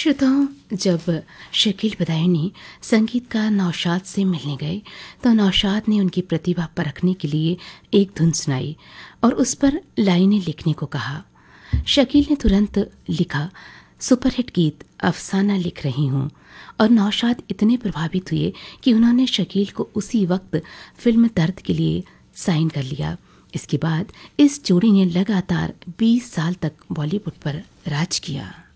श्रोताओं, जब शकील बदायूनी संगीत का नौशाद से मिलने गए तो नौशाद ने उनकी प्रतिभा परखने के लिए एक धुन सुनाई और उस पर लाइनें लिखने को कहा। शकील ने तुरंत लिखा, सुपरहिट गीत अफसाना लिख रही हूँ। और नौशाद इतने प्रभावित हुए कि उन्होंने शकील को उसी वक्त फिल्म दर्द के लिए साइन कर लिया। इसके बाद इस जोड़ी ने लगातार 20 साल तक बॉलीवुड पर राज किया।